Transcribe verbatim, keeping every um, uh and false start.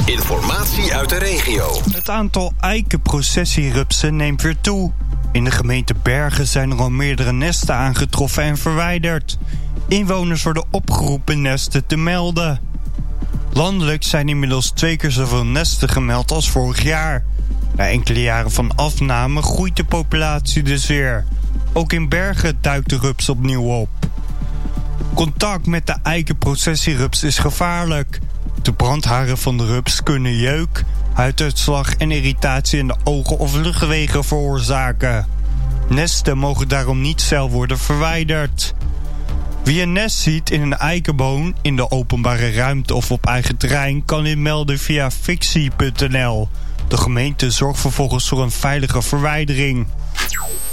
Informatie uit de regio. Het aantal eikenprocessierupsen neemt weer toe. In de gemeente Bergen zijn er al meerdere nesten aangetroffen en verwijderd. Inwoners worden opgeroepen nesten te melden. Landelijk zijn inmiddels twee keer zoveel nesten gemeld als vorig jaar. Na enkele jaren van afname groeit de populatie dus weer. Ook in Bergen duikt de rups opnieuw op. Contact met de eikenprocessierups is gevaarlijk. De brandharen van de rups kunnen jeuk, huiduitslag en irritatie in de ogen of luchtwegen veroorzaken. Nesten mogen daarom niet zelf worden verwijderd. Wie een nest ziet in een eikenboom, in de openbare ruimte of op eigen terrein, kan dit melden via fictie punt n l. De gemeente zorgt vervolgens voor een veilige verwijdering.